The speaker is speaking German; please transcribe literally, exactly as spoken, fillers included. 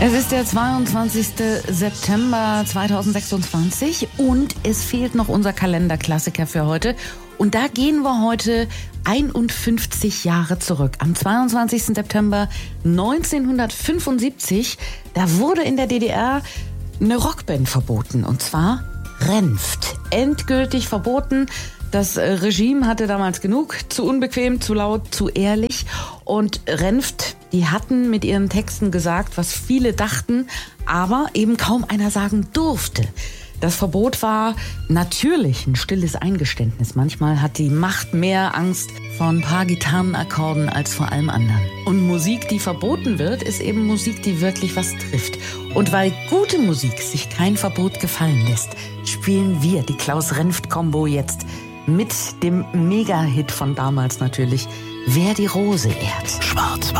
Es ist der zweiundzwanzigste September zweitausendsechsundzwanzig und es fehlt noch unser Kalenderklassiker für heute. Und da gehen wir heute einundfünfzig Jahre zurück. Am zweiundzwanzigsten September neunzehnhundertfünfundsiebzig, da wurde in der D D R eine Rockband verboten, und zwar Renft. Endgültig verboten. Das Regime hatte damals genug, zu unbequem, zu laut, zu ehrlich. Und Renft, die hatten mit ihren Texten gesagt, was viele dachten, aber eben kaum einer sagen durfte. Das Verbot war natürlich ein stilles Eingeständnis. Manchmal hat die Macht mehr Angst vor ein paar Gitarrenakkorden als vor allem anderen. Und Musik, die verboten wird, ist eben Musik, die wirklich was trifft. Und weil gute Musik sich kein Verbot gefallen lässt, spielen wir die Klaus-Renft-Kombo jetzt mit dem Mega-Hit von damals natürlich, Wer die Rose ehrt. Schwarzwald.